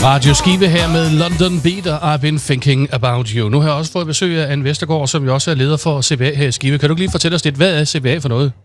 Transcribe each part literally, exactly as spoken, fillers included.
Radio Skive her med London Beat og I've Been Thinking About You. Nu har jeg også fået besøg af Anne Vestergaard, som jo også er leder for C B A her i Skive. Kan du lige fortælle os lidt, hvad er C B A for noget?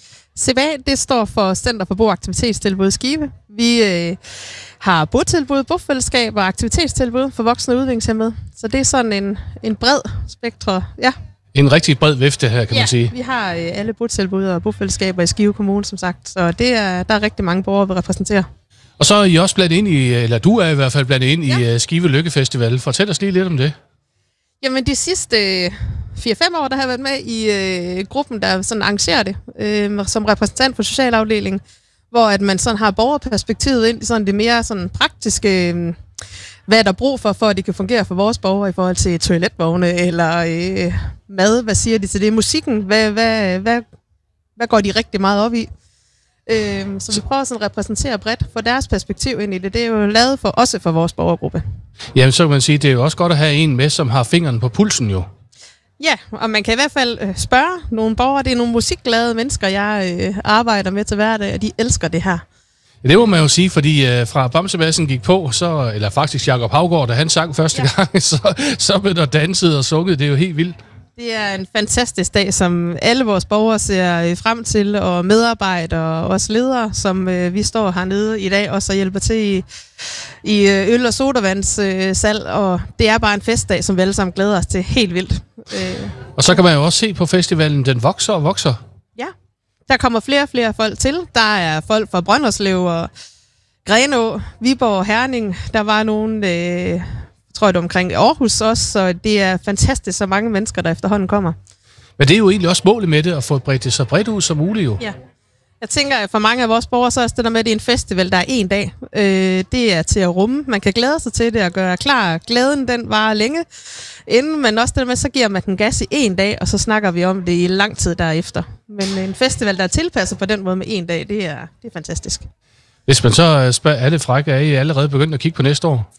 C B A, det står for Center for Bo- og Aktivitetstilbud Skive. Vi øh, har botilbud, bofællesskab og aktivitetstilbud for voksne og udviklingshæmmede. Så det er sådan en, en bred spektrum, ja. En rigtig bred vifte her, kan ja, man sige. Vi har øh, alle botilbud og bofællesskaber i Skive Kommune, som sagt. Så det er, der er rigtig mange borgere, vi repræsenterer. Og så er I også blandet ind i, eller du er i hvert fald blandet ind ja. i Skive Lykkefestival. Fortæl os lige lidt om det. Jamen de sidste fire fem år, der har jeg været med i øh, gruppen, der sådan arrangerer det, øh, som repræsentant for socialafdelingen, hvor at man sådan har borgerperspektivet ind i sådan det mere sådan praktiske, øh, hvad er der brug for, for at det kan fungere for vores borgere i forhold til toiletvogne eller øh, mad, hvad siger de til det, musikken, hvad, hvad, hvad, hvad går de rigtig meget op i? Øh, så vi prøver sådan at repræsentere bredt for deres perspektiv ind i det. Det er jo lavet for også for vores borgergruppe. Jamen, så kan man sige, det er jo også godt at have en med, som har fingeren på pulsen jo. Ja, og man kan i hvert fald spørge nogle borgere. Det er nogle musikglade mennesker, jeg øh, arbejder med til hverdag, og de elsker det her. Ja, det må man jo sige, fordi øh, fra Bamsebassen gik på, så, eller faktisk Jakob Haugaard, da han sang første ja. gang, så, så blev der danset og sukket. Det er jo helt vildt. Det er en fantastisk dag, som alle vores borgere ser frem til, og medarbejdere og også ledere, som øh, vi står hernede i dag også og hjælper til i, i øl- og sodavands øh, salg, og det er bare en festdag, som vi alle sammen glæder os til helt vildt. Øh. Og så kan man jo også se på festivalen, den vokser og vokser. Ja, der kommer flere og flere folk til. Der er folk fra Brønderslev og Grenå, Viborg, Herning. Der var nogen... Øh, tror jeg det omkring Aarhus også, så det er fantastisk, så mange mennesker, der efterhånden kommer. Men det er jo egentlig også målet med det, at få bredt det så bredt ud som muligt jo. Ja. Jeg tænker, at for mange af vores borgere, så er det der med, at det er en festival, der er en dag. Øh, det er til at rumme. Man kan glæde sig til det og gøre klar. Glæden, den varer længe inden, men også det der med, så giver man den gas i en dag, og så snakker vi om det i lang tid derefter. Men en festival, der er tilpasset på den måde med en dag, det er, det er fantastisk. Hvis man så spørger alle frække, er I allerede begyndt at kigge på næste år?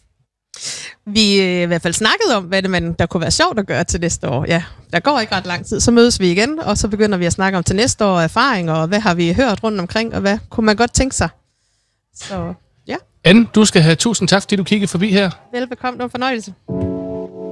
Vi øh, i hvert fald snakket om, hvad det man, der kunne være sjovt at gøre til næste år. Ja, der går ikke ret lang tid. Så mødes vi igen, og så begynder vi at snakke om til næste år erfaring, og hvad har vi hørt rundt omkring, og hvad kunne man godt tænke sig. Så ja. Anne, du skal have tusind tak, fordi du kiggede forbi her. Velbekomme, det var en fornøjelse.